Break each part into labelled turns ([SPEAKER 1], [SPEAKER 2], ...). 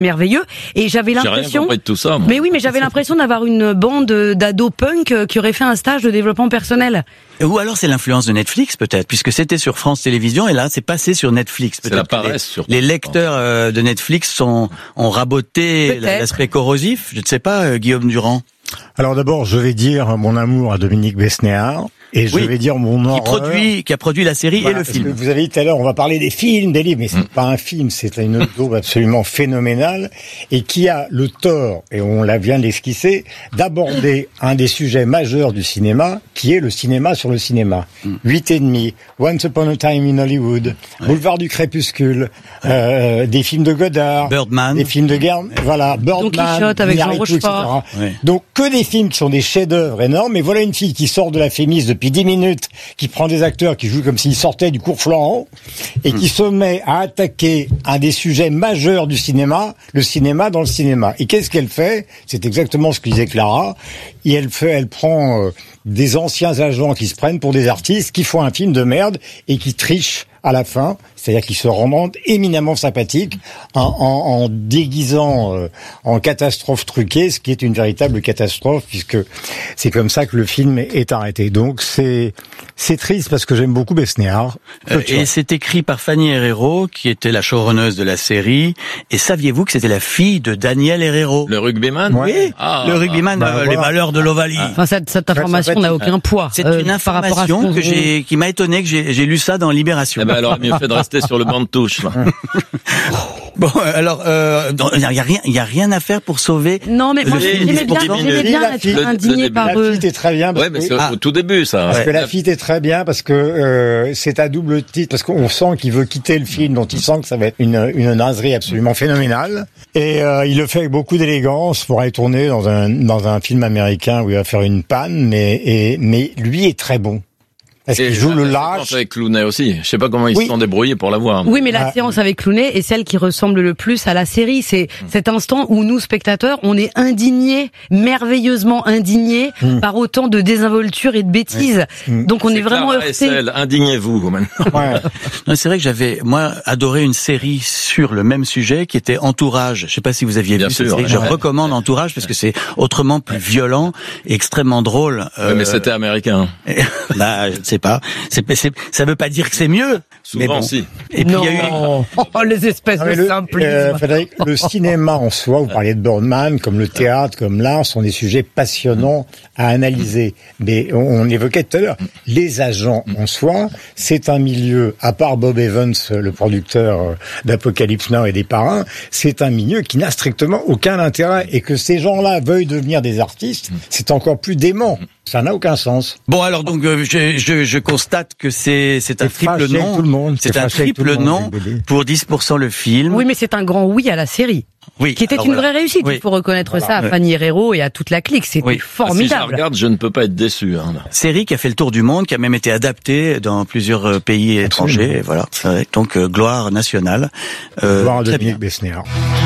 [SPEAKER 1] merveilleux. Et j'avais l'impression...
[SPEAKER 2] J'ai rien compris de tout ça, moi.
[SPEAKER 1] Mais oui, mais j'avais l'impression d'avoir une bande d'ados punk qui aurait fait un stage de développement personnel.
[SPEAKER 3] Ou alors c'est l'influence de Netflix peut-être, puisque c'était sur France Télévisions et là c'est passé sur Netflix.
[SPEAKER 2] C'est la paresse surtout.
[SPEAKER 3] Les lecteurs de Netflix ont raboté l'aspect corrosif. Je ne sais pas, Guillaume Durand.
[SPEAKER 4] Alors d'abord, je vais dire mon amour à Dominique Besnéard. Et je vais dire mon horreur.
[SPEAKER 3] Qui a produit la série et le film.
[SPEAKER 4] Vous avez dit tout à l'heure, on va parler des films, des livres, mais c'est pas un film, c'est une œuvre absolument phénoménale et qui a le tort, et on la vient d'esquisser, d'aborder un des sujets majeurs du cinéma, qui est le cinéma sur le cinéma. 8,5, Once Upon a Time in Hollywood, Boulevard du Crépuscule, des films de Godard,
[SPEAKER 3] Birdman,
[SPEAKER 4] des films de guerre, voilà, Birdman,
[SPEAKER 1] Don Quichotte avec Jean Rochefort.
[SPEAKER 4] Donc que des films qui sont des chefs-d'œuvre énormes, et voilà une fille qui sort de la Fémis depuis 10 minutes, qui prend des acteurs qui jouent comme s'ils sortaient du cours Florent, et qui se met à attaquer un des sujets majeurs du cinéma, le cinéma dans le cinéma. Et qu'est-ce qu'elle fait? C'est exactement ce que disait Clara. Et elle prend des anciens agents qui se prennent pour des artistes, qui font un film de merde et qui trichent à la fin, c'est-à-dire qu'ils se rendent éminemment sympathiques en déguisant en catastrophe truquée, ce qui est une véritable catastrophe, puisque c'est comme ça que le film est arrêté. Donc c'est triste parce que j'aime beaucoup Besnéard.
[SPEAKER 3] Et c'est écrit par Fanny Herrero, qui était la showrunneuse de la série. Et saviez-vous que c'était la fille de Daniel Herrero?
[SPEAKER 2] Le rugbyman?
[SPEAKER 3] Oui, le rugbyman, les malheurs de l'Ovalie.
[SPEAKER 1] Enfin, cette information n'a aucun poids.
[SPEAKER 3] C'est une information qui m'a étonné, que j'ai lu ça dans Libération.
[SPEAKER 2] Ben alors, mieux fait de rester sur le banc de touche, là.
[SPEAKER 3] Bon, alors, il y a rien à faire pour sauver.
[SPEAKER 1] Non, mais moi, j'aimais bien être indigné par eux.
[SPEAKER 4] La fille est très bien.
[SPEAKER 2] Ouais, mais c'est au tout début, ça.
[SPEAKER 4] Parce que la fille est très bien, parce que c'est à double titre, parce qu'on sent qu'il veut quitter le film, dont il sent que ça va être une naserie absolument phénoménale. Et il le fait avec beaucoup d'élégance pour aller tourner dans un film américain où il va faire une panne, mais lui est très bon. Est-ce qu'il joue le lâche?
[SPEAKER 2] Avec Clooney aussi. Je sais pas comment ils se sont débrouillés pour l'avoir.
[SPEAKER 1] Oui, mais la séance avec Clooney est celle qui ressemble le plus à la série. C'est cet instant où nous, spectateurs, on est indignés, merveilleusement indignés par autant de désinvolture et de bêtises. Donc on est vraiment heurtés.
[SPEAKER 2] Indignez-vous maintenant.
[SPEAKER 3] Non, c'est vrai que j'avais, moi, adoré une série sur le même sujet qui était Entourage. Je sais pas si vous aviez vu cette série. Je recommande Entourage parce que c'est autrement plus violent et extrêmement drôle.
[SPEAKER 2] Mais c'était américain.
[SPEAKER 3] Là, je sais pas. Ça veut pas dire que c'est mieux.
[SPEAKER 2] Souvent, mais bon. Si.
[SPEAKER 3] Et puis,
[SPEAKER 1] il y a eu les espèces de simplisme.
[SPEAKER 4] Frédéric, le cinéma en soi, vous parliez de Birdman, comme le théâtre, comme l'art, sont des sujets passionnants à analyser. Mais on évoquait tout à l'heure, les agents en soi, c'est un milieu, à part Bob Evans, le producteur d'Apocalypse Now et des Parrains, c'est un milieu qui n'a strictement aucun intérêt. Et que ces gens-là veuillent devenir des artistes, c'est encore plus dément. Ça n'a aucun sens.
[SPEAKER 3] Bon, alors donc je constate que c'est un triple non.
[SPEAKER 4] Tout le monde.
[SPEAKER 3] C'est un triple non pour 10% le film.
[SPEAKER 1] Oui, mais c'est un grand oui à la série. Oui, qui était une vraie réussite. Il faut reconnaître ça à Fanny Herrero et à toute la clique. C'était formidable.
[SPEAKER 2] Si je la regarde, je ne peux pas être déçu.
[SPEAKER 3] Série qui a fait le tour du monde, qui a même été adaptée dans plusieurs pays étrangers. Et voilà. Donc gloire nationale.
[SPEAKER 4] Gloire à Dominique Besnéard.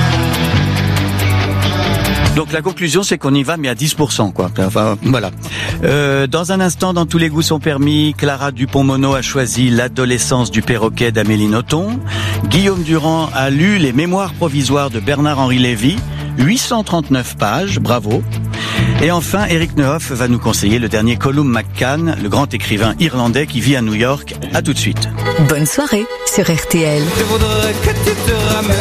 [SPEAKER 3] Donc la conclusion, c'est qu'on y va, mais à 10%, quoi. Enfin, voilà. Dans un instant, dans Tous les goûts sont permis, Clara Dupont-Mono a choisi L'adolescence du perroquet d'Amélie Nothomb. Guillaume Durand a lu Les mémoires provisoires de Bernard-Henri Lévy. 839 pages, bravo. Et enfin, Eric Nehoff va nous conseiller le dernier Colum McCann, le grand écrivain irlandais qui vit à New York. À tout de suite.
[SPEAKER 5] Bonne soirée sur RTL.
[SPEAKER 6] Je voudrais que tu te ramènes.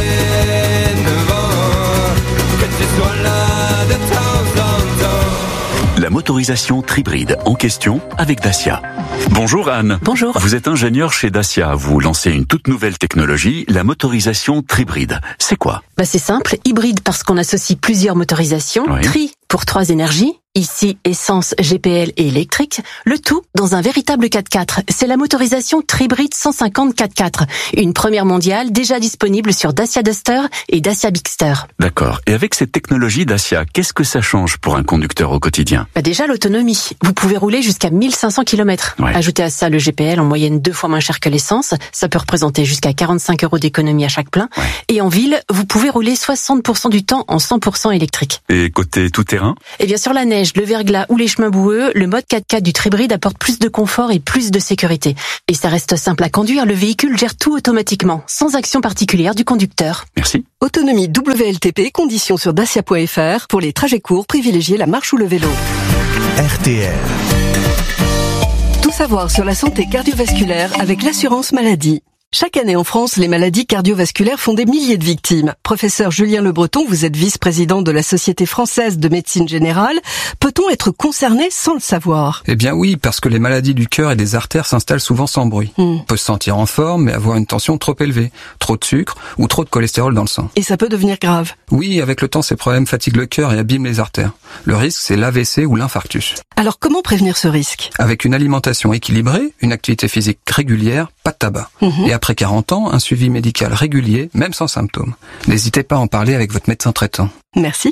[SPEAKER 7] La motorisation Tribride en question avec Dacia. Bonjour Anne.
[SPEAKER 5] Bonjour.
[SPEAKER 7] Vous êtes ingénieur chez Dacia. Vous lancez une toute nouvelle technologie, la motorisation Tribride. C'est quoi?
[SPEAKER 5] C'est simple, hybride parce qu'on associe plusieurs motorisations, tri pour 3 énergies, ici essence, GPL et électrique, le tout dans un véritable 4x4. C'est la motorisation Tribride 150 4x4, une première mondiale déjà disponible sur Dacia Duster et Dacia Bigster.
[SPEAKER 7] D'accord. Et avec cette technologie Dacia, qu'est-ce que ça change pour un conducteur au quotidien?
[SPEAKER 5] Déjà l'autonomie. Vous pouvez rouler jusqu'à 1500 km. Ajoutez à ça le GPL en moyenne 2 fois moins cher que l'essence. Ça peut représenter jusqu'à 45 € d'économie à chaque plein. Et en ville, vous pouvez rouler 60% du temps en 100% électrique.
[SPEAKER 7] Et côté tout-terrain?
[SPEAKER 5] Sur la neige, neige, le verglas ou les chemins boueux, le mode 4x4 du Tribride apporte plus de confort et plus de sécurité. Et ça reste simple à conduire, le véhicule gère tout automatiquement, sans action particulière du conducteur.
[SPEAKER 7] Merci.
[SPEAKER 8] Autonomie WLTP, conditions sur dacia.fr. Pour les trajets courts, privilégiez la marche ou le vélo.
[SPEAKER 9] RTL.
[SPEAKER 8] Tout savoir sur la santé cardiovasculaire avec l'assurance maladie. Chaque année en France, les maladies cardiovasculaires font des milliers de victimes. Professeur Julien Le Breton, vous êtes vice-président de la Société française de médecine générale. Peut-on être concerné sans le savoir?
[SPEAKER 10] Eh bien oui, parce que les maladies du cœur et des artères s'installent souvent sans bruit. On peut se sentir en forme, mais avoir une tension trop élevée, trop de sucre ou trop de cholestérol dans le sang.
[SPEAKER 8] Et ça peut devenir grave.
[SPEAKER 10] Oui, avec le temps, ces problèmes fatiguent le cœur et abîment les artères. Le risque, c'est l'AVC ou l'infarctus.
[SPEAKER 8] Alors comment prévenir ce risque?
[SPEAKER 10] Avec une alimentation équilibrée, une activité physique régulière, pas de tabac. Et après 40 ans, un suivi médical régulier, même sans symptômes. N'hésitez pas à en parler avec votre médecin traitant.
[SPEAKER 8] Merci.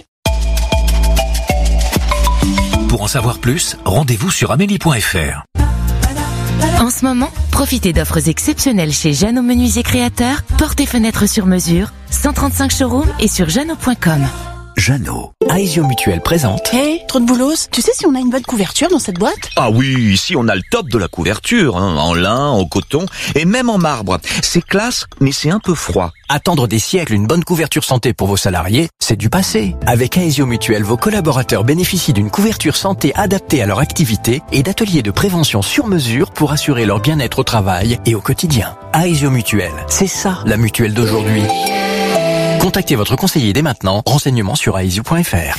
[SPEAKER 9] Pour en savoir plus, rendez-vous sur amélie.fr.
[SPEAKER 11] En ce moment, profitez d'offres exceptionnelles chez Jeannot Menuisier Créateur, portes et fenêtres sur mesure, 135 showrooms et sur jeannot.com.
[SPEAKER 9] Jeannot. Aesio Mutuel présente.
[SPEAKER 12] Hey, trop de boulos. Tu sais si on a une bonne couverture dans cette boîte?
[SPEAKER 13] Ah oui, ici on a le top de la couverture, hein, en lin, en coton et même en marbre. C'est classe, mais c'est un peu froid.
[SPEAKER 9] Attendre des siècles une bonne couverture santé pour vos salariés, c'est du passé. Avec Aesio Mutuel, vos collaborateurs bénéficient d'une couverture santé adaptée à leur activité et d'ateliers de prévention sur mesure pour assurer leur bien-être au travail et au quotidien. Aesio Mutuel, c'est ça la mutuelle d'aujourd'hui. Contactez votre conseiller dès maintenant. Renseignements sur aesio.fr.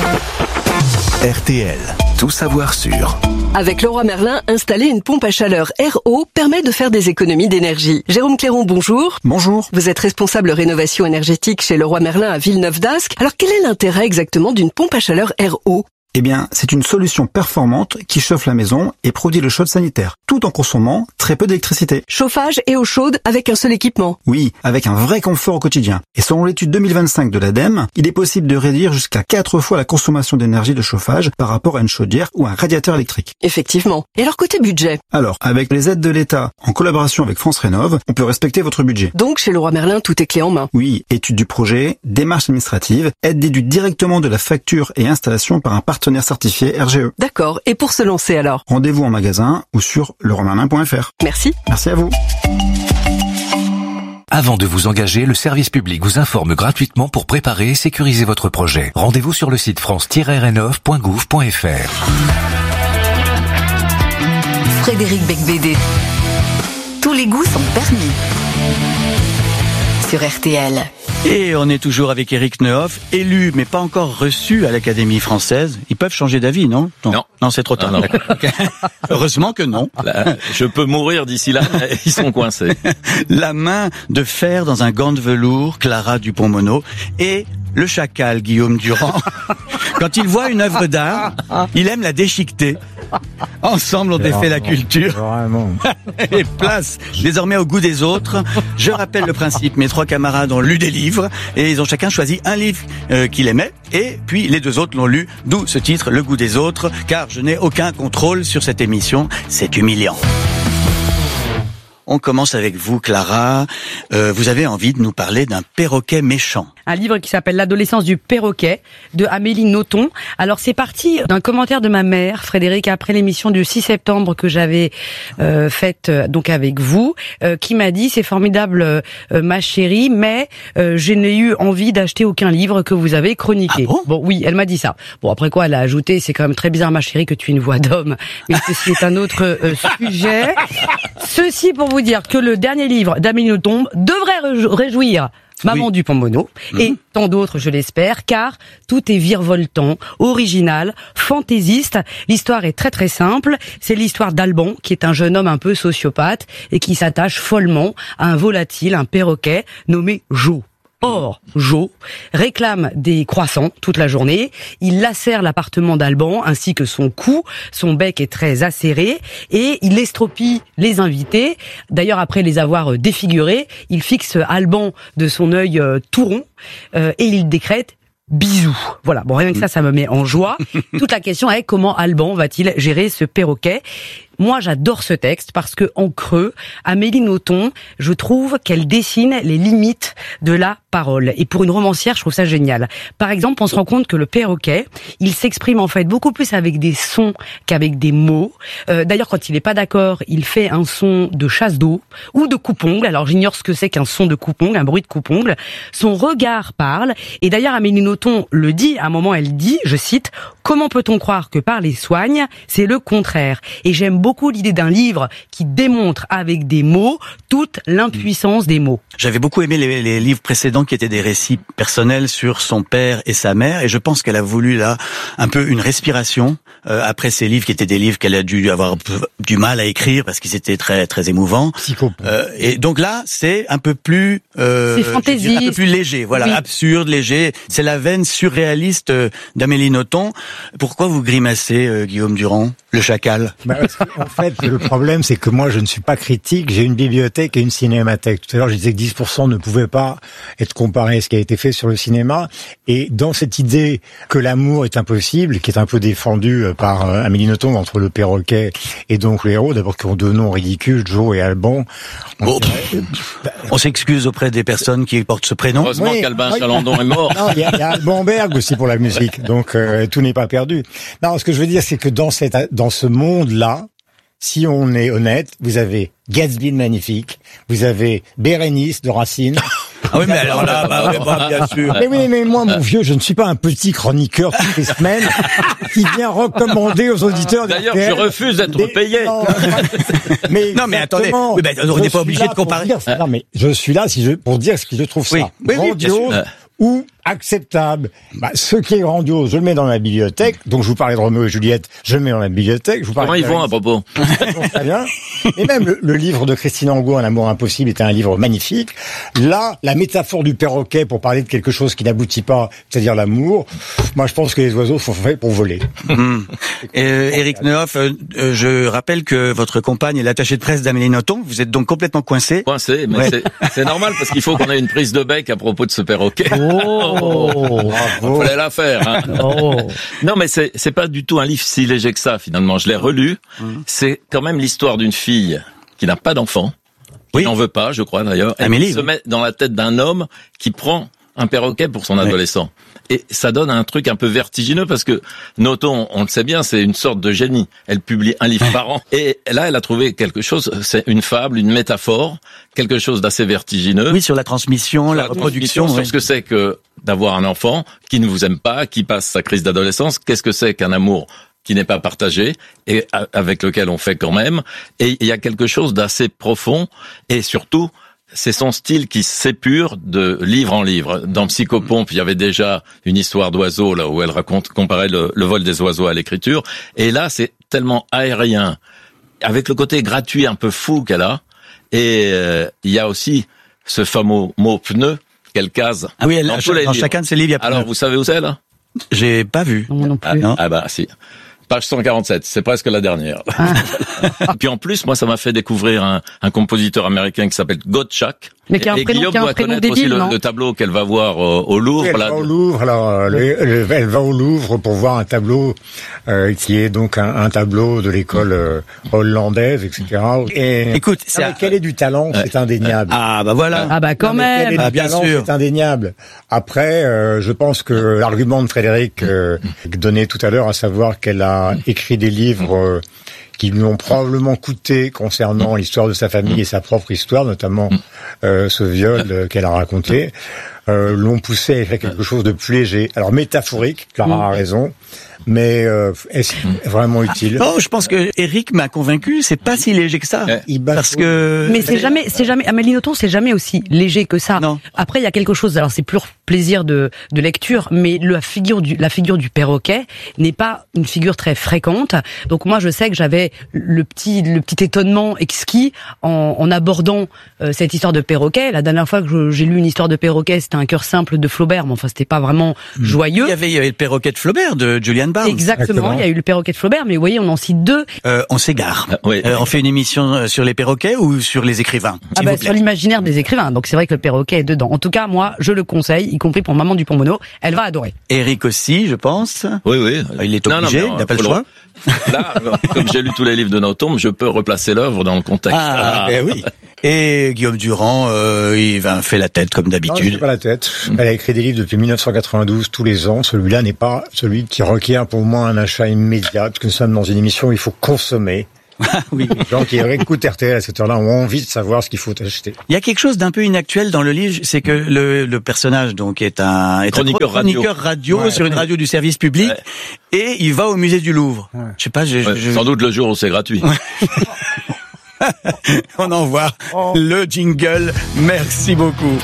[SPEAKER 9] RTL. Tout savoir sur.
[SPEAKER 8] Avec Leroy Merlin, installer une pompe à chaleur RO permet de faire des économies d'énergie. Jérôme Clairon, bonjour.
[SPEAKER 14] Bonjour.
[SPEAKER 8] Vous êtes responsable rénovation énergétique chez Leroy Merlin à Villeneuve-d'Ascq. Alors quel est l'intérêt exactement d'une pompe à chaleur RO?
[SPEAKER 14] Eh bien, c'est une solution performante qui chauffe la maison et produit le chaud sanitaire, tout en consommant très peu d'électricité.
[SPEAKER 8] Chauffage et eau chaude avec un seul équipement.
[SPEAKER 14] Oui, avec un vrai confort au quotidien. Et selon l'étude 2025 de l'ADEME, il est possible de réduire jusqu'à 4 fois la consommation d'énergie de chauffage par rapport à une chaudière ou un radiateur électrique.
[SPEAKER 8] Effectivement. Et alors côté budget?
[SPEAKER 14] Alors, avec les aides de l'État, en collaboration avec France Rénov', on peut respecter votre budget.
[SPEAKER 8] Donc chez Leroy Merlin, tout est clé en main.
[SPEAKER 14] Oui, étude du projet, démarche administrative, aide déduite directement de la facture et installation par un partenaire certifié RGE.
[SPEAKER 8] D'accord. Et pour se lancer alors?
[SPEAKER 14] Rendez-vous en magasin ou sur leroymerlin.fr.
[SPEAKER 8] Merci.
[SPEAKER 14] Merci à vous.
[SPEAKER 9] Avant de vous engager, le service public vous informe gratuitement pour préparer et sécuriser votre projet. Rendez-vous sur le site france-renov.gouv.fr.
[SPEAKER 15] Frédéric Becbédé. Tous les goûts sont permis. Sur RTL.
[SPEAKER 3] Et on est toujours avec Éric Neuhoff, élu mais pas encore reçu à l'Académie française. Ils peuvent changer d'avis, non? Non, c'est trop tard.
[SPEAKER 2] Non.
[SPEAKER 3] Heureusement que non.
[SPEAKER 2] Là, je peux mourir d'ici là, ils sont coincés.
[SPEAKER 3] La main de fer dans un gant de velours, Clara Dupont-Mono, et le chacal Guillaume Durand. Quand il voit une œuvre d'art, il aime la déchiqueter. Ensemble, on défait la culture. Et place désormais au goût des autres. Je rappelle le principe. Mes 3 camarades ont lu des livres et ils ont chacun choisi un livre qu'il aimait. Et puis les 2 autres l'ont lu. D'où ce titre, Le goût des autres. Car je n'ai aucun contrôle sur cette émission. C'est humiliant. On commence avec vous, Clara. Vous avez envie de nous parler d'un perroquet méchant.
[SPEAKER 1] Un livre qui s'appelle L'adolescence du perroquet de Amélie Nothomb. Alors c'est parti d'un commentaire de ma mère, Frédéric, après l'émission du 6 septembre que j'avais faite donc avec vous, qui m'a dit: c'est formidable ma chérie, mais je n'ai eu envie d'acheter aucun livre que vous avez chroniqué.
[SPEAKER 3] Ah bon,
[SPEAKER 1] oui, elle m'a dit ça. Bon, après quoi, elle a ajouté: c'est quand même très bizarre ma chérie que tu aies une voix d'homme. Mais ceci est un autre sujet. Ceci pour vous dire que le dernier livre d'Amélie Nothomb devrait réjouir Maman Dupont-Mono et tant d'autres, je l'espère, car tout est virevoltant, original, fantaisiste. L'histoire est très très simple. C'est l'histoire d'Alban, qui est un jeune homme un peu sociopathe et qui s'attache follement à un volatile, un perroquet nommé Jo. Or, Jo réclame des croissants toute la journée. Il lacère l'appartement d'Alban ainsi que son cou. Son bec est très acéré et il estropie les invités. D'ailleurs, après les avoir défigurés, il fixe Alban de son œil tout rond et il décrète: bisous. Voilà. Bon, rien que ça me met en joie. Toute la question est: comment Alban va-t-il gérer ce perroquet? moi j'adore ce texte parce que en creux, Amélie Nothomb, je trouve qu'elle dessine les limites de la parole. Et pour une romancière, je trouve ça génial. Par exemple, on se rend compte que le perroquet, il s'exprime en fait beaucoup plus avec des sons qu'avec des mots. D'ailleurs, quand il est pas d'accord, il fait un son de chasse d'eau ou de coupe-ongle. Alors j'ignore ce que c'est qu'un son de coupe-ongle, un bruit de coupe-ongle. Son regard parle. Et d'ailleurs, Amélie Nothomb le dit, à un moment elle dit, je cite, « Comment peut-on croire que parler soigne ? C'est le contraire. » Et j'aime beaucoup l'idée d'un livre qui démontre avec des mots toute l'impuissance des mots.
[SPEAKER 3] J'avais beaucoup aimé les livres précédents qui étaient des récits personnels sur son père et sa mère, et je pense qu'elle a voulu là un peu une respiration après ces livres qui étaient des livres qu'elle a dû avoir du mal à écrire parce qu'ils étaient très très émouvants. Et donc là, c'est un peu plus
[SPEAKER 1] c'est fantaisie,
[SPEAKER 3] un peu plus léger, voilà, oui. Absurde, léger. C'est la veine surréaliste d'Amélie Nothomb. Pourquoi vous grimacez, Guillaume Durand, le chacal?
[SPEAKER 4] En fait, le problème, c'est que moi, je ne suis pas critique. J'ai une bibliothèque et une cinémathèque. Tout à l'heure, je disais que 10% ne pouvait pas être comparé à ce qui a été fait sur le cinéma. Et dans cette idée que l'amour est impossible, qui est un peu défendue par Amélie Nothomb entre le perroquet et donc le héros, d'abord qui ont deux noms ridicules, Joe et Alban.
[SPEAKER 3] On s'excuse auprès des personnes qui portent ce prénom.
[SPEAKER 2] Heureusement qu'Albin Chalandon est mort.
[SPEAKER 4] Non, il y a Alban Berg aussi pour la musique, donc tout n'est pas perdu. Non, ce que je veux dire, c'est que dans ce monde-là, si on est honnête, vous avez Gatsby de magnifique, vous avez Bérénice de Racine.
[SPEAKER 3] Ah oui, mais alors là, bien sûr.
[SPEAKER 4] Mais moi, mon vieux, je ne suis pas un petit chroniqueur toutes les semaines qui vient recommander aux auditeurs.
[SPEAKER 2] D'ailleurs, je refuse d'être payé.
[SPEAKER 3] Non, mais attendez, on n'est pas obligé de comparer.
[SPEAKER 4] Non, mais je suis là pour dire ce que je trouve ça grandiose ou acceptable. Ce qui est grandiose, je le mets dans ma bibliothèque. Donc je vous parlais de Roméo et Juliette, je le mets dans la bibliothèque.
[SPEAKER 2] Comment ils vont à propos?
[SPEAKER 4] Très bien. Et même le livre de Christine Angot, Un amour impossible, était un livre magnifique. Là, la métaphore du perroquet pour parler de quelque chose qui n'aboutit pas, c'est-à-dire l'amour. Moi, je pense que les oiseaux sont faits pour voler.
[SPEAKER 3] Éric Nehoff, je rappelle que votre compagne est l'attachée de presse d'Amélie Nothomb. Vous êtes donc complètement coincé.
[SPEAKER 2] Coincé, mais c'est normal parce qu'il faut qu'on ait une prise de bec à propos de ce perroquet. Il fallait la faire. Hein. Non, mais c'est pas du tout un livre si léger que ça, finalement. Je l'ai relu. C'est quand même l'histoire d'une fille qui n'a pas d'enfant, qui n'en veut pas, je crois d'ailleurs, et qui se met dans la tête d'un homme qui prend un perroquet pour son adolescent. Et ça donne un truc un peu vertigineux parce que Nothomb, on le sait bien, c'est une sorte de génie. Elle publie un livre par an. Et là, elle a trouvé quelque chose, c'est une fable, une métaphore, quelque chose d'assez vertigineux.
[SPEAKER 3] Oui, sur la transmission, la reproduction.
[SPEAKER 2] Sur ce que c'est que d'avoir un enfant qui ne vous aime pas, qui passe sa crise d'adolescence. Qu'est-ce que c'est qu'un amour qui n'est pas partagé et avec lequel on fait quand même. Et il y a quelque chose d'assez profond et surtout, c'est son style qui s'épure de livre en livre. Dans Psychopompe, il y avait déjà une histoire d'oiseaux, là, où elle comparait le vol des oiseaux à l'écriture. Et là, c'est tellement aérien, avec le côté gratuit un peu fou qu'elle a. Et il y a aussi ce fameux mot pneu qu'elle case.
[SPEAKER 3] Ah oui, dans chacun de ses livres, il y a pneu.
[SPEAKER 2] Alors, vous savez où c'est, là?
[SPEAKER 3] J'ai pas vu.
[SPEAKER 1] Non plus.
[SPEAKER 2] Ah bah, si. Page 147, c'est presque la dernière. Et puis en plus, moi, ça m'a fait découvrir un compositeur américain qui s'appelle Gottschalk.
[SPEAKER 1] Mais qui a un
[SPEAKER 2] et
[SPEAKER 1] prénom,
[SPEAKER 2] Guillaume
[SPEAKER 1] qui a un
[SPEAKER 2] doit
[SPEAKER 1] prénom
[SPEAKER 2] connaître
[SPEAKER 1] débile,
[SPEAKER 2] aussi le tableau qu'elle va voir au Louvre.
[SPEAKER 4] Elle va au Louvre, alors, elle va au Louvre pour voir un tableau qui est donc un tableau de l'école hollandaise, etc. Et
[SPEAKER 3] écoute,
[SPEAKER 4] quel est du talent, c'est indéniable.
[SPEAKER 3] Ah bah voilà.
[SPEAKER 1] Ah bah quand même.
[SPEAKER 4] Quel est du
[SPEAKER 3] bien
[SPEAKER 4] talent,
[SPEAKER 3] sûr.
[SPEAKER 4] c'est indéniable. Après, je pense que l'argument de Frédéric donnait tout à l'heure, à savoir qu'elle a écrit des livres qui lui ont probablement coûté concernant l'histoire de sa famille et sa propre histoire, notamment ce viol qu'elle a raconté, l'ont poussé à faire quelque chose de plus léger. Alors métaphorique, Clara a raison, mais est-ce vraiment utile?
[SPEAKER 3] Oh, je pense que Eric m'a convaincu, c'est pas si léger que ça. Parce que...
[SPEAKER 1] Mais c'est jamais, Amélie Nothomb, c'est jamais aussi léger que ça.
[SPEAKER 3] Non.
[SPEAKER 1] Après, il y a quelque chose, alors c'est pur plaisir de lecture, mais la figure du perroquet n'est pas une figure très fréquente. Donc moi, je sais que j'avais le petit étonnement exquis en abordant cette histoire de perroquet. La dernière fois que j'ai lu une histoire de perroquet, c'était Un cœur simple de Flaubert, mais enfin, c'était pas vraiment joyeux.
[SPEAKER 3] Il y avait le perroquet de Flaubert, de Julian Barnes.
[SPEAKER 1] Exactement, il y a eu le perroquet de Flaubert, mais vous voyez, on en cite deux.
[SPEAKER 3] On s'égare. On fait une émission sur les perroquets ou sur les écrivains, s'il vous plaît.
[SPEAKER 1] Sur l'imaginaire des écrivains. Donc c'est vrai que le perroquet est dedans. En tout cas, moi, je le conseille, y compris pour Maman Dupont-Mono. Elle va adorer.
[SPEAKER 3] Eric aussi, je pense.
[SPEAKER 2] Oui.
[SPEAKER 3] Il est obligé, il n'a pas le choix.
[SPEAKER 2] Là, comme j'ai lu tous les livres de Nothomb, je peux replacer l'œuvre dans le contexte.
[SPEAKER 3] Oui. Et Guillaume Durand, il fait la tête comme d'habitude.
[SPEAKER 4] Non, je fais pas la tête. Elle a écrit des livres depuis 1992 tous les ans. Celui-là n'est pas celui qui requiert pour moi un achat immédiat, parce que nous sommes dans une émission où il faut consommer.
[SPEAKER 3] Oui.
[SPEAKER 4] Les gens qui écoutent RTL à cette heure-là ont envie de savoir ce qu'il faut acheter.
[SPEAKER 3] Il y a quelque chose d'un peu inactuel dans le livre, c'est que le personnage donc est un
[SPEAKER 2] chroniqueur
[SPEAKER 3] radio sur une radio du service public, et il va au musée du Louvre. Je sais pas,
[SPEAKER 2] sans doute le jour où c'est gratuit.
[SPEAKER 3] On envoie le jingle. Merci beaucoup.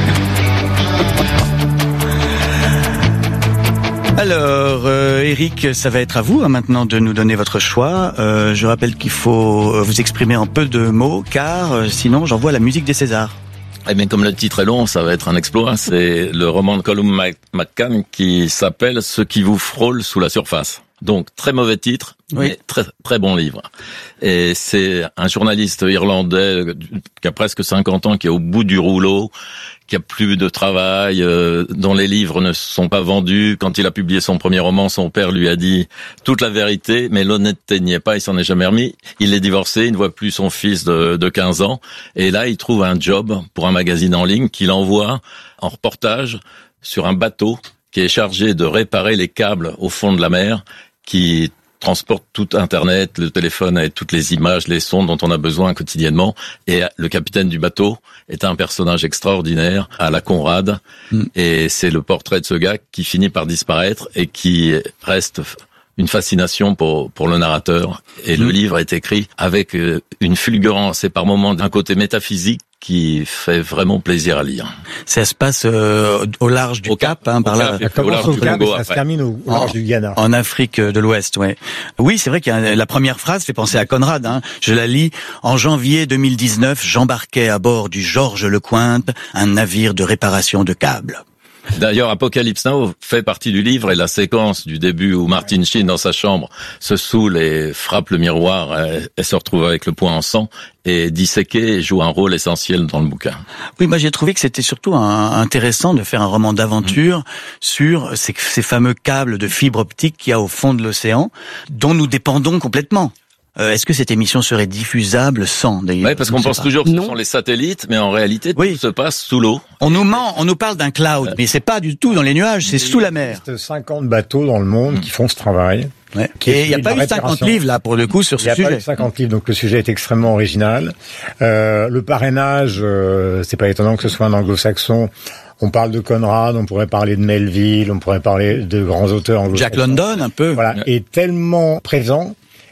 [SPEAKER 3] Alors, Eric, ça va être à vous maintenant de nous donner votre choix. Je rappelle qu'il faut vous exprimer en peu de mots, car sinon j'envoie la musique des Césars.
[SPEAKER 2] Eh bien, comme le titre est long, ça va être un exploit. C'est le roman de Colum McCann qui s'appelle « Ce qui vous frôle sous la surface ». Donc, très mauvais titre, mais très, très bon livre. Et c'est un journaliste irlandais qui a presque 50 ans, qui est au bout du rouleau, qui a plus de travail, dont les livres ne sont pas vendus. Quand il a publié son premier roman, son père lui a dit toute la vérité, mais l'honnêteté n'y est pas, il s'en est jamais remis. Il est divorcé, il ne voit plus son fils de 15 ans. Et là, il trouve un job pour un magazine en ligne qu'il envoie en reportage sur un bateau qui est chargé de réparer les câbles au fond de la mer, qui transporte tout Internet, le téléphone avec toutes les images, les sons dont on a besoin quotidiennement. Et le capitaine du bateau est un personnage extraordinaire à la Conrad. Et c'est le portrait de ce gars qui finit par disparaître et qui reste une fascination pour le narrateur. Et le livre est écrit avec une fulgurance et par moments d'un côté métaphysique qui fait vraiment plaisir à lire.
[SPEAKER 3] Ça se passe au large du Cap, par là.
[SPEAKER 4] Ça commence au Cap et ça se termine au large du Ghana.
[SPEAKER 3] En Afrique de l'Ouest, ouais. Oui, c'est vrai que la première phrase fait penser à Conrad. Je la lis. En janvier 2019, j'embarquais à bord du Georges Lecointe, un navire de réparation de câbles.
[SPEAKER 2] D'ailleurs, Apocalypse Now fait partie du livre, et la séquence du début où Martin Sheen, dans sa chambre, se saoule et frappe le miroir et se retrouve avec le poing en sang, et disséqué joue un rôle essentiel dans le bouquin.
[SPEAKER 3] Oui, moi j'ai trouvé que c'était surtout intéressant de faire un roman d'aventure sur ces fameux câbles de fibre optique qu'il y a au fond de l'océan, dont nous dépendons complètement. Est-ce que cette émission serait diffusable sans d'ailleurs?
[SPEAKER 2] Oui, parce qu'on pense toujours que ce sont les satellites, mais en réalité, tout se passe sous l'eau.
[SPEAKER 3] On nous ment, on nous parle d'un cloud, mais c'est pas du tout dans les nuages, c'est sous la mer.
[SPEAKER 4] Il existe 50 bateaux dans le monde qui font ce travail.
[SPEAKER 3] Ouais. Et il n'y a pas eu 50 livres là pour le coup sur ce sujet.
[SPEAKER 4] Il n'y a pas eu 50 livres, donc le sujet est extrêmement original. Le parrainage, c'est pas étonnant que ce soit un anglo-saxon. On parle de Conrad, on pourrait parler de Melville, on pourrait parler de grands auteurs anglo-saxons.
[SPEAKER 3] Jack London, un peu.
[SPEAKER 4] Voilà, est tellement présent.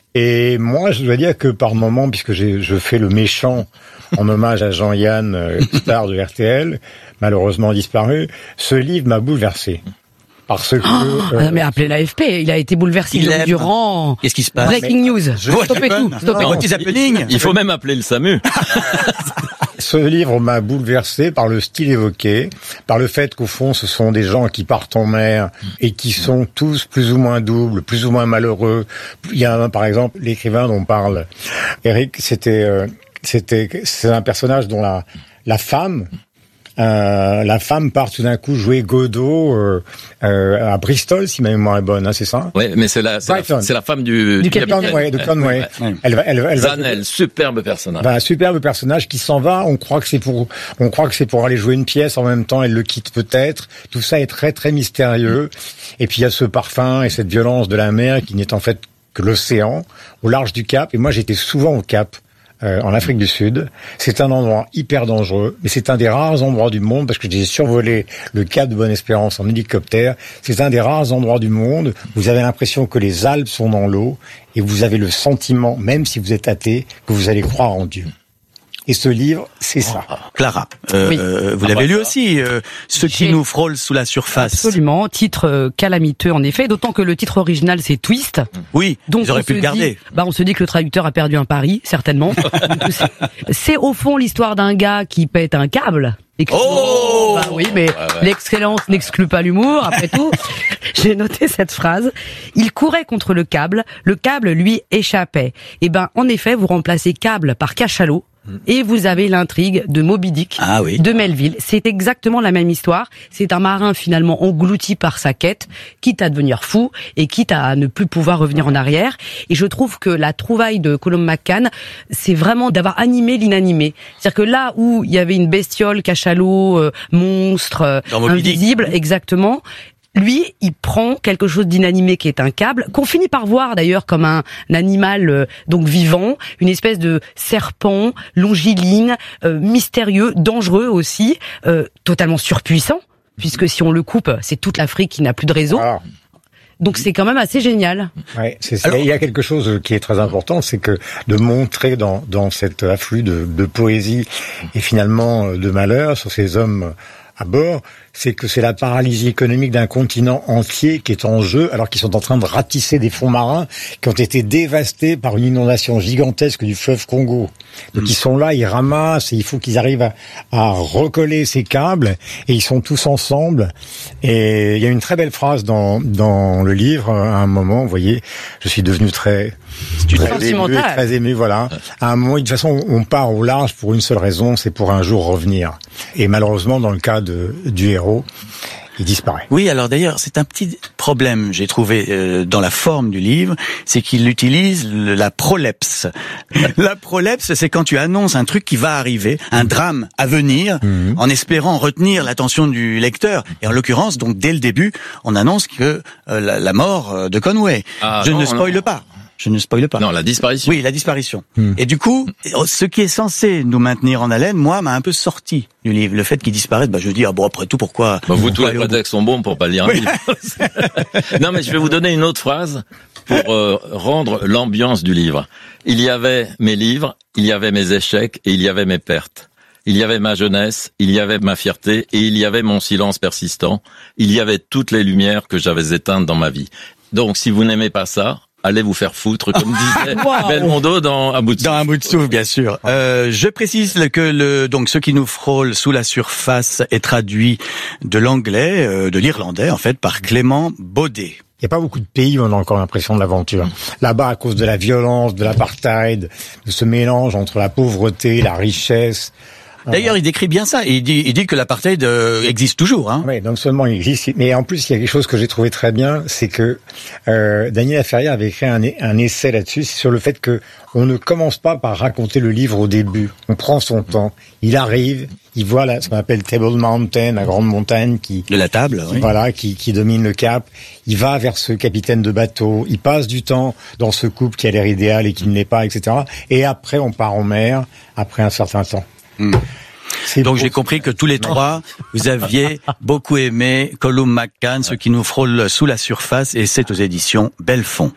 [SPEAKER 4] Et moi, je dois dire que par moment, puisque je fais le méchant en hommage à Jean-Yann, star de RTL, malheureusement disparu, ce livre m'a bouleversé. Parce que...
[SPEAKER 1] mais appelez l'AFP, il a été bouleversé durant...
[SPEAKER 3] Qu'est-ce qui se passe?
[SPEAKER 1] Breaking news. Stoppez tout.
[SPEAKER 2] Il faut même appeler le SAMU.
[SPEAKER 4] Ce livre m'a bouleversé par le style évoqué, par le fait qu'au fond, ce sont des gens qui partent en mer et qui sont tous plus ou moins doubles, plus ou moins malheureux. Il y a par exemple, l'écrivain dont parle Eric, c'est un personnage dont la femme part tout d'un coup jouer Godot à Bristol, si ma mémoire est bonne, c'est ça?
[SPEAKER 2] Oui, mais c'est la femme du
[SPEAKER 4] capitaine. De Conway.
[SPEAKER 2] Ouais. Elle Zanel, superbe personnage.
[SPEAKER 4] Un superbe personnage qui s'en va. On croit que c'est pour aller jouer une pièce en même temps. Elle le quitte peut-être. Tout ça est très très mystérieux. Et puis il y a ce parfum et cette violence de la mer qui n'est en fait que l'océan au large du Cap. Et moi j'étais souvent au Cap. En Afrique du Sud. C'est un endroit hyper dangereux, mais c'est un des rares endroits du monde, parce que j'ai survolé le Cap de Bonne-Espérance en hélicoptère, c'est un des rares endroits du monde où vous avez l'impression que les Alpes sont dans l'eau, et vous avez le sentiment, même si vous êtes athée, que vous allez croire en Dieu. Et ce livre, c'est ça.
[SPEAKER 3] Clara, vous l'avez lu aussi, Ce qui nous frôle sous la surface.
[SPEAKER 1] Absolument, titre calamiteux en effet, d'autant que le titre original c'est Twist.
[SPEAKER 3] Oui, donc ils auraient pu le garder.
[SPEAKER 1] On se dit que le traducteur a perdu un pari, certainement. C'est au fond l'histoire d'un gars qui pète un câble. Oui, mais l'excellence n'exclut pas l'humour, après tout. J'ai noté cette phrase. Il courait contre le câble lui échappait. En effet, vous remplacez câble par cachalot. Et vous avez l'intrigue de Moby Dick, de Melville. C'est exactement la même histoire. C'est un marin finalement englouti par sa quête, quitte à devenir fou et quitte à ne plus pouvoir revenir en arrière. Et je trouve que la trouvaille de Colum McCann, c'est vraiment d'avoir animé l'inanimé. C'est-à-dire que là où il y avait une bestiole, cachalot, monstre, invisible, exactement, lui, il prend quelque chose d'inanimé qui est un câble, qu'on finit par voir d'ailleurs comme un animal donc vivant, une espèce de serpent longiligne, mystérieux, dangereux aussi, totalement surpuissant, puisque si on le coupe, c'est toute l'Afrique qui n'a plus de réseau. Donc c'est quand même assez génial.
[SPEAKER 4] Ouais, il y a quelque chose qui est très important, c'est que de montrer dans cet afflux de poésie et finalement de malheur sur ces hommes à bord, c'est que c'est la paralysie économique d'un continent entier qui est en jeu, alors qu'ils sont en train de ratisser des fonds marins qui ont été dévastés par une inondation gigantesque du fleuve Congo. Donc ils sont là, ils ramassent, et il faut qu'ils arrivent à recoller ces câbles, et ils sont tous ensemble. Et il y a une très belle phrase dans le livre, à un moment, vous voyez, je suis devenu très ému, voilà. À un moment, de toute façon, on part au large pour une seule raison, c'est pour un jour revenir. Et malheureusement, dans le cas du héros, il disparaît.
[SPEAKER 3] Oui, alors d'ailleurs, c'est un petit problème, j'ai trouvé, dans la forme du livre, c'est qu'il utilise la prolepse. La prolepse, c'est quand tu annonces un truc qui va arriver, un drame à venir, en espérant retenir l'attention du lecteur. Et en l'occurrence, donc, dès le début, on annonce que la mort de Conway. Je ne spoile pas. Je ne spoile pas.
[SPEAKER 2] Non, la disparition.
[SPEAKER 3] Oui, la disparition. Et du coup, ce qui est censé nous maintenir en haleine, moi, m'a un peu sorti du livre. Le fait qu'il disparaisse, je dis, bon, après tout, pourquoi...
[SPEAKER 2] vous, tous les prétextes sont bons pour pas lire un livre. Non, mais je vais vous donner une autre phrase pour rendre l'ambiance du livre. Il y avait mes livres, il y avait mes échecs et il y avait mes pertes. Il y avait ma jeunesse, il y avait ma fierté et il y avait mon silence persistant. Il y avait toutes les lumières que j'avais éteintes dans ma vie. Donc, si vous n'aimez pas ça, allez vous faire foutre, comme disait Belmondo dans Un bout de souffle.
[SPEAKER 3] Dans Un bout de souffle, bien sûr. Je précise que donc ce qui nous frôle sous la surface est traduit de l'anglais, de l'irlandais en fait, par Clément Baudet.
[SPEAKER 4] Il n'y a pas beaucoup de pays où on a encore l'impression de l'aventure. Là-bas, à cause de la violence, de l'apartheid, de ce mélange entre la pauvreté, la richesse.
[SPEAKER 3] D'ailleurs, il décrit bien ça. Il dit que l'apartheid existe toujours. Hein.
[SPEAKER 4] Oui, non seulement il existe, mais en plus, il y a quelque chose que j'ai trouvé très bien, c'est que Daniel Laferrière avait écrit un essai là-dessus, sur le fait que on ne commence pas par raconter le livre au début. On prend son temps. Il arrive, il voit ce qu'on appelle Table Mountain, la grande montagne
[SPEAKER 3] de la table,
[SPEAKER 4] voilà, qui domine le cap. Il va vers ce capitaine de bateau. Il passe du temps dans ce couple qui a l'air idéal et qui ne l'est pas, etc. Et après, on part en mer, après un certain temps.
[SPEAKER 3] Donc j'ai compris que tous les trois, vous aviez beaucoup aimé Colum McCann, ce qui nous frôle sous la surface, et c'est aux éditions Belfond.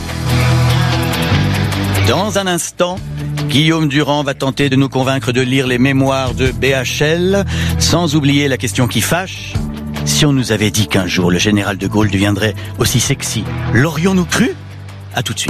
[SPEAKER 3] Dans un instant, Guillaume Durand va tenter de nous convaincre de lire les mémoires de BHL, sans oublier la question qui fâche. Si on nous avait dit qu'un jour le général de Gaulle deviendrait aussi sexy, l'aurions-nous cru ? À tout de suite.